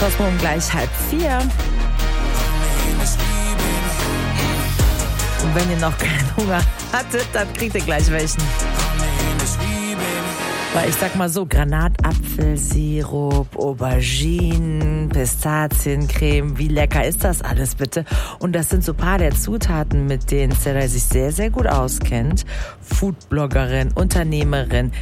Cosmo um gleich 3:30. Und wenn ihr noch keinen Hunger hattet, dann kriegt ihr gleich welchen. Weil ich sag mal so, Granatapfelsirup, Auberginen, Pistaziencreme, wie lecker ist das alles bitte? Und das sind so ein paar der Zutaten, mit denen Seray sich sehr, sehr gut auskennt. Foodbloggerin, Unternehmerin,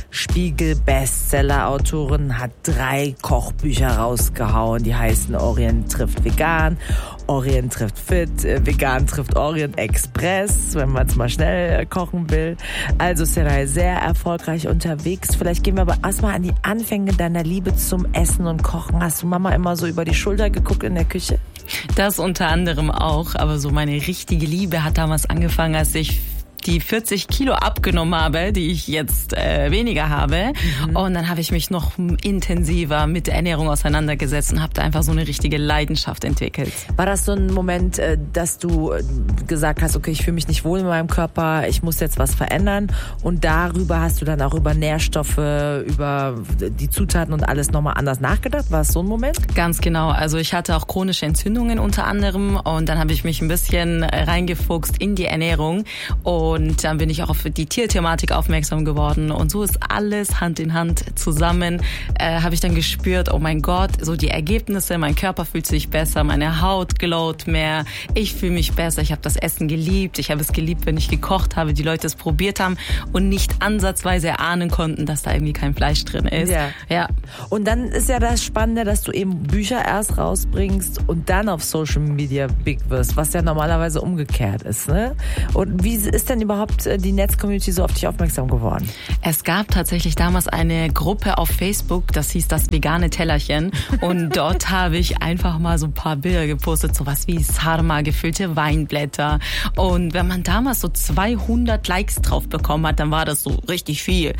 Spiegel-Bestseller-Autorin, hat 3 Kochbücher rausgehauen. Die heißen Orient trifft Vegan, Orient trifft Fit, Vegan trifft Orient Express, wenn man es mal schnell kochen will. Also Seray, sehr erfolgreich unterwegs. Vielleicht gehen wir aber erstmal an die Anfänge deiner Liebe zum Essen und Kochen. Hast du Mama immer so über die Schulter geguckt in der Küche? Das unter anderem auch, aber so meine richtige Liebe hat damals angefangen, als ich die 40 Kilo abgenommen habe, die ich jetzt weniger habe. Und dann habe ich mich noch intensiver mit der Ernährung auseinandergesetzt und habe da einfach so eine richtige Leidenschaft entwickelt. War das so ein Moment, dass du gesagt hast, okay, ich fühle mich nicht wohl in meinem Körper, ich muss jetzt was verändern, und darüber hast du dann auch über Nährstoffe, über die Zutaten und alles nochmal anders nachgedacht? War es so ein Moment? Ganz genau. Also ich hatte auch chronische Entzündungen unter anderem, und dann habe ich mich ein bisschen reingefuchst in die Ernährung, und dann bin ich auch auf die Tierthematik aufmerksam geworden, und so ist alles Hand in Hand zusammen. Habe ich dann gespürt, oh mein Gott, so die Ergebnisse, mein Körper fühlt sich besser, meine Haut glowt mehr, ich fühle mich besser, ich habe das Essen geliebt, ich habe es geliebt, wenn ich gekocht habe, die Leute es probiert haben und nicht ansatzweise erahnen konnten, dass da irgendwie kein Fleisch drin ist. Ja. Und dann ist ja das Spannende, dass du eben Bücher erst rausbringst und dann auf Social Media big wirst, was ja normalerweise umgekehrt ist, ne? Und wie ist denn überhaupt die Netz-Community so auf dich aufmerksam geworden? Es gab tatsächlich damals eine Gruppe auf Facebook, das hieß das vegane Tellerchen, und dort habe ich einfach mal so ein paar Bilder gepostet, sowas wie Sarma, gefüllte Weinblätter, und wenn man damals so 200 Likes drauf bekommen hat, dann war das so richtig viel,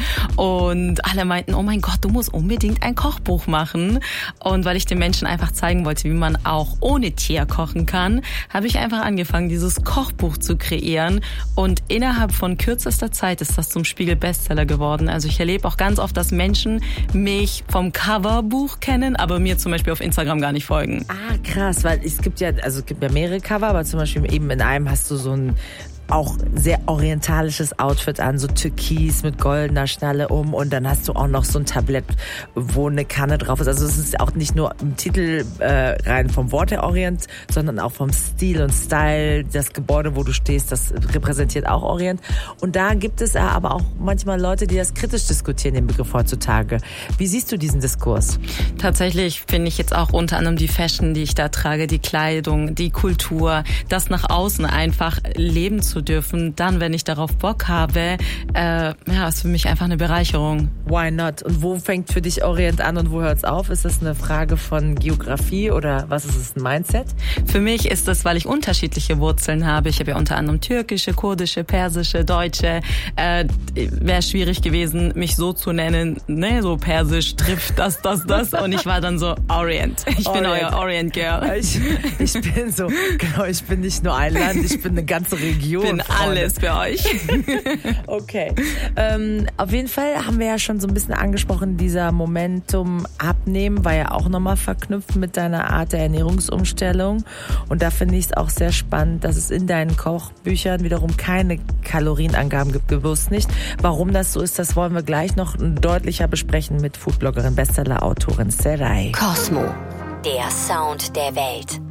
und alle meinten, oh mein Gott, du musst unbedingt ein Kochbuch machen, und weil ich den Menschen einfach zeigen wollte, wie man auch ohne Tier kochen kann, habe ich einfach angefangen, dieses Kochbuch zu kreieren, und innerhalb von kürzester Zeit ist das zum Spiegel-Bestseller geworden. Also ich erlebe auch ganz oft, dass Menschen mich vom Coverbuch kennen, aber mir zum Beispiel auf Instagram gar nicht folgen. Ah, krass, weil es gibt ja mehrere Cover, aber zum Beispiel eben in einem hast du so ein auch sehr orientalisches Outfit an, so türkis mit goldener Schnalle um, und dann hast du auch noch so ein Tablett, wo eine Kanne drauf ist. Also es ist auch nicht nur im Titel rein vom Wort her Orient, sondern auch vom Stil und Style. Das Gebäude, wo du stehst, das repräsentiert auch Orient. Und da gibt es aber auch manchmal Leute, die das kritisch diskutieren, den Begriff heutzutage. Wie siehst du diesen Diskurs? Tatsächlich finde ich jetzt auch unter anderem die Fashion, die ich da trage, die Kleidung, die Kultur, das nach außen einfach leben zu dürfen, dann, wenn ich darauf Bock habe, ist für mich einfach eine Bereicherung. Why not? Und wo fängt für dich Orient an und wo hört's auf? Ist das eine Frage von Geografie oder was ist es, ein Mindset? Für mich ist das, weil ich unterschiedliche Wurzeln habe. Ich habe ja unter anderem türkische, kurdische, persische, deutsche. Wäre schwierig gewesen, mich so zu nennen, ne, so persisch trifft das. Und ich war dann so Orient. Ich bin euer Orient Girl. Ich bin so, genau, ich bin nicht nur ein Land, ich bin eine ganze Region. Ich bin alles für euch. Okay. Auf jeden Fall haben wir ja schon so ein bisschen angesprochen, dieser Momentum Abnehmen war ja auch nochmal verknüpft mit deiner Art der Ernährungsumstellung. Und da finde ich es auch sehr spannend, dass es in deinen Kochbüchern wiederum keine Kalorienangaben gibt. Bewusst nicht. Warum das so ist, das wollen wir gleich noch deutlicher besprechen mit Foodbloggerin, Bestseller-Autorin Seray. Cosmo, der Sound der Welt.